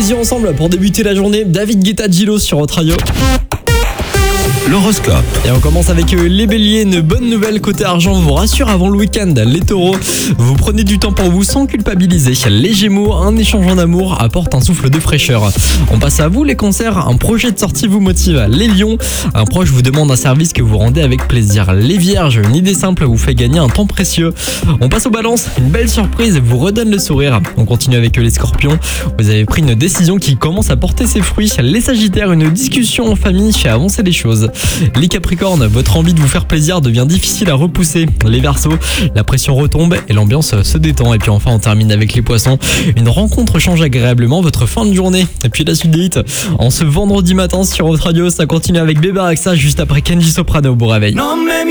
Easy ensemble pour débuter la journée. David Guetta, Gilo sur Hot Radio. L'horoscope. Et on commence avec les béliers, une bonne nouvelle côté argent vous rassure avant le week-end. Les taureaux, vous prenez du temps pour vous sans culpabiliser. Les gémeaux, un échange en amour apporte un souffle de fraîcheur. On passe à vous les cancers, un projet de sortie vous motive. Les lions, un proche vous demande un service que vous rendez avec plaisir. Les vierges, une idée simple vous fait gagner un temps précieux. On passe aux balances, une belle surprise vous redonne le sourire. On continue avec les scorpions, vous avez pris une décision qui commence à porter ses fruits. Les sagittaires, une discussion en famille fait avancer les choses. Les capricornes, votre envie de vous faire plaisir devient difficile à repousser. Les verseaux, la pression retombe et l'ambiance se détend. Et puis enfin on termine avec les poissons, une rencontre change agréablement votre fin de journée. Et puis la suite des hits, en ce vendredi matin sur Hot Radio, ça continue avec Bébé Rexha juste après Kenji Soprano. Bon réveil.